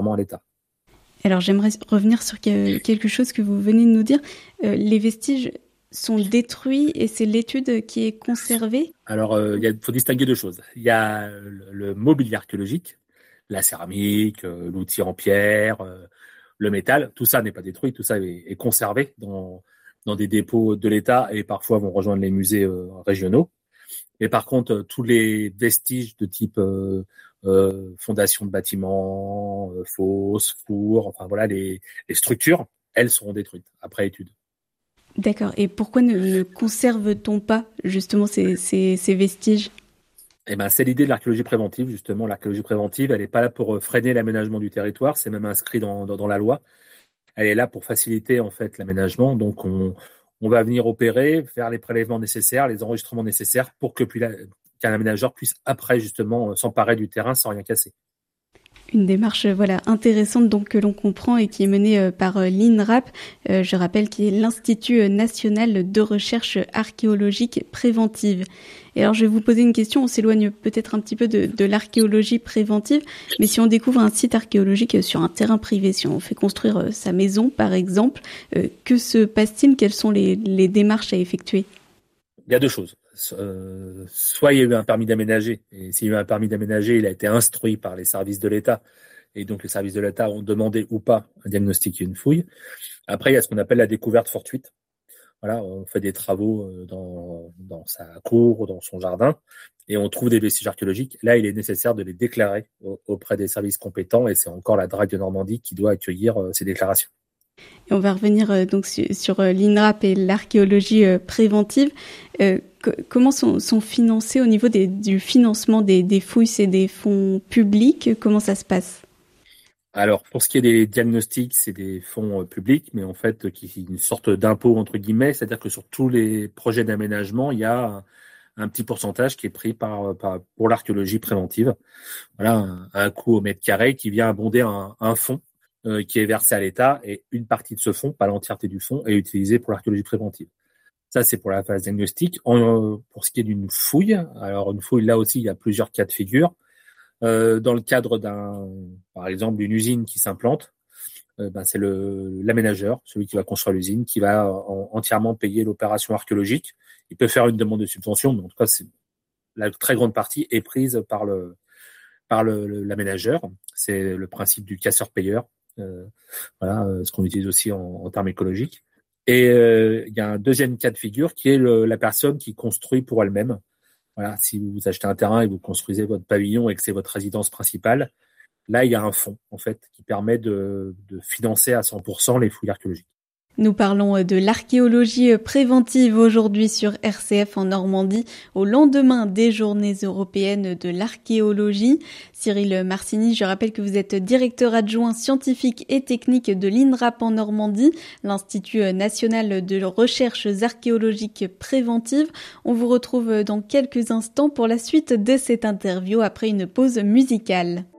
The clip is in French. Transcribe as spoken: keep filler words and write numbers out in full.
entièrement à l'État. Alors j'aimerais revenir sur quelque chose que vous venez de nous dire. Euh, les vestiges sont détruits et c'est l'étude qui est conservée? Alors, euh, il faut distinguer deux choses. Il y a le, le mobilier archéologique, la céramique, euh, l'outil en pierre, euh, le métal. Tout ça n'est pas détruit, tout ça est, est conservé dans, dans des dépôts de l'État et parfois vont rejoindre les musées euh, régionaux. Et par contre, euh, tous les vestiges de type euh, euh, fondation de bâtiments, euh, fosses, fours, enfin voilà, les, les structures, elles seront détruites après étude. D'accord. Et pourquoi ne, ne conserve-t-on pas justement ces, ces, ces vestiges? Eh ben, c'est l'idée de l'archéologie préventive, justement. L'archéologie préventive, elle n'est pas là pour freiner l'aménagement du territoire, c'est même inscrit dans, dans, dans la loi. Elle est là pour faciliter en fait l'aménagement. Donc, on, on va venir opérer, faire les prélèvements nécessaires, les enregistrements nécessaires pour que puis la, qu'un aménageur puisse après justement s'emparer du terrain sans rien casser. Une démarche voilà intéressante donc que l'on comprend et qui est menée par l'INRAP, euh, je rappelle qui est l'Institut national de recherche archéologique préventive. Et alors je vais vous poser une question, on s'éloigne peut-être un petit peu de, de l'archéologie préventive, mais si on découvre un site archéologique sur un terrain privé, si on fait construire sa maison par exemple, euh, que se passe-t-il? Quelles sont les, les démarches à effectuer? Il y a deux choses. Euh, soit il y a eu un permis d'aménager, et s'il y a eu un permis d'aménager, il a été instruit par les services de l'État, et donc les services de l'État ont demandé ou pas un diagnostic et une fouille. Après, il y a ce qu'on appelle la découverte fortuite. Voilà, on fait des travaux dans, dans sa cour, dans son jardin, et on trouve des vestiges archéologiques. Là, il est nécessaire de les déclarer auprès des services compétents, et c'est encore la D R A C de Normandie qui doit accueillir ces déclarations. Et on va revenir euh, donc sur, sur euh, l'INRAP et l'archéologie euh, préventive. Euh, co- comment sont, sont financés au niveau des, du financement des, des fouilles? C'est des fonds publics? Comment ça se passe? Alors, pour ce qui est des diagnostics, c'est des fonds euh, publics, mais en fait, qui est une sorte d'impôt, entre guillemets, c'est-à-dire que sur tous les projets d'aménagement, il y a un, un petit pourcentage qui est pris par, par pour l'archéologie préventive. Voilà, un, un coût au mètre carré qui vient abonder un, un fonds euh, qui est versé à l'État, et une partie de ce fonds, pas l'entièreté du fonds, est utilisée pour l'archéologie préventive. Ça, c'est pour la phase diagnostique. En, pour ce qui est d'une fouille, alors une fouille, là aussi, il y a plusieurs cas de figure. Euh, dans le cadre d'un, par exemple, d'une usine qui s'implante, euh, ben, c'est le, l'aménageur, celui qui va construire l'usine, qui va en, entièrement payer l'opération archéologique. Il peut faire une demande de subvention, mais en tout cas, c'est, la très grande partie est prise par le, par le, le, l'aménageur. C'est le principe du casseur-payeur, euh, voilà, euh, ce qu'on utilise aussi en, en termes écologiques. Et euh, il y a un deuxième cas de figure qui est le, la personne qui construit pour elle-même. Voilà, si vous achetez un terrain et vous construisez votre pavillon et que c'est votre résidence principale, là, il y a un fonds, en fait, qui permet de, de financer à cent pour cent les fouilles archéologiques. Nous parlons de l'archéologie préventive aujourd'hui sur R C F en Normandie, au lendemain des Journées européennes de l'archéologie. Cyril Marcini, je rappelle que vous êtes directeur adjoint scientifique et technique de l'INRAP en Normandie, l'Institut national de recherches archéologiques préventives. On vous retrouve dans quelques instants pour la suite de cette interview après une pause musicale.